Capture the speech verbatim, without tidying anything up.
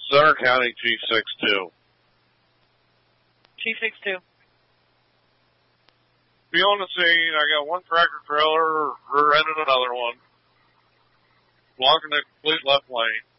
Center County Chief six two. Chief six two. Be on the scene. I got one tractor trailer rear-ended another one, blocking the complete left lane.